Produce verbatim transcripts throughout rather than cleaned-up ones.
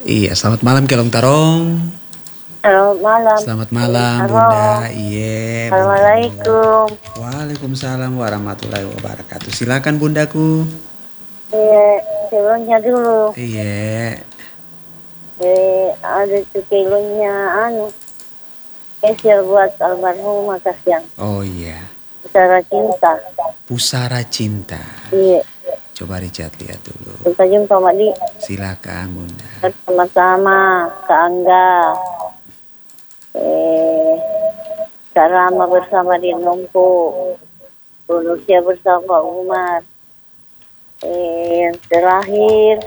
Iya, selamat malam Kelong Tarong. Selamat malam. Selamat malam Halo. Bunda. Iya. Assalamualaikum. Waalaikumsalam warahmatullahi wabarakatuh. Silakan Bundaku. Iya, kilonya dulu. Iya. Eh, ada tuh kilonya anu. Spesial buat almarhum Makasiang. Oh iya. Pusara Cinta. Pusara Cinta. Iya. Coba Richard lihat dulu. Kita jumpa Mak Di. Silakan Bunda. Bersama-sama Kak Angga. Eh, Kak Rama bersama di Nompo. Rusia bersama Umar. Eh, yang terakhir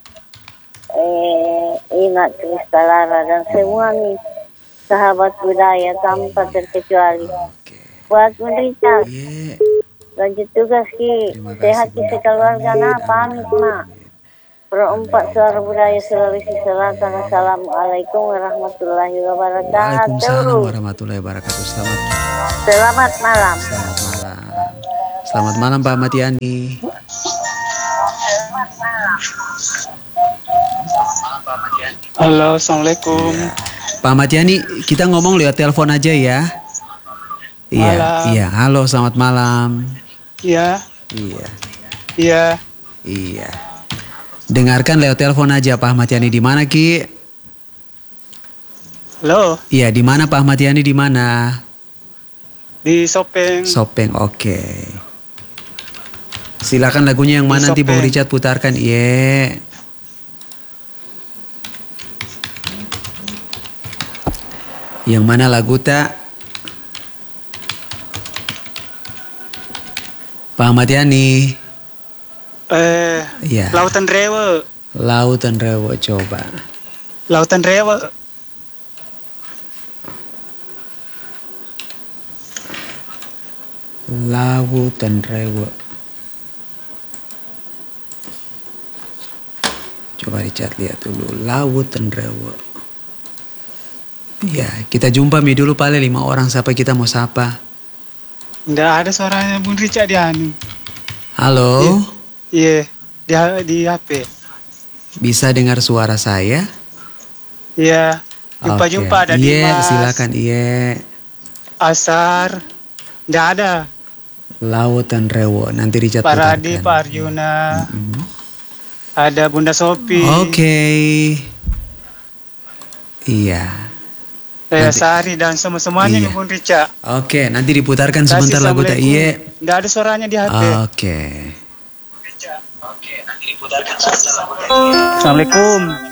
eh, Inat Kristalara dan semua nih sahabat budaya tanpa terkecuali. Oke. Buat Richard, Iya. lanjut tugas Ki. Terima kasih, Sehat Bunda. Ki keluarga Amin, nah amin, pamit amin, Mak. amin. Perempat suara budaya Sulawesi Selatan. Assalamualaikum warahmatullahi wabarakatuh. Waalaikumsalam warahmatullahi wabarakatuh. Selamat Selamat malam. Selamat malam. Selamat malam Pak Matiani. Halo, assalamualaikum. Ya. Pak Matiani, kita ngomong lewat telepon aja ya. Iya, Malam. iya. Halo, selamat malam. Iya, Iya, iya. iya. Dengarkan lewat telepon aja Pak Matiani di mana Ki? Halo, Iya, di mana Pak Matiani di mana? di Sopeng. Sopeng, oke. Silakan lagunya yang Di mana nanti Bang Sopeng. Richard putarkan. Iya. Yang mana lagu tak? Pak Matiani. Eh, Iya. Lautan Rewa. Lautan Rewo coba. Lautan Rewa. Lautan Rewo. Coba Richard lihat dulu. Lautan Rewo. Iya, kita jumpa mi dulu paling lima orang siapa kita mau sapa. Nggak ada suaranya Bung Richard di anu. Halo, Iya, di, di H P. bisa dengar suara saya? Iya, jumpa-jumpa Oke. ada Iya, Dimas. silakan. Iya. Asar. Nggak ada. Lautan Rewo. Nanti Richard Pak Radi, putarkan. Pak Arjuna. Mm. Ada Bunda Sopi. Oke. Iya. Saya Nanti- Sari dan semua-semuanya Iya. nih Bung Richard. Oke, nanti diputarkan Kasih sebentar lagu tak. assalamualaikum. Iya. Nggak ada suaranya di H P. Oke. Assalamualaikum.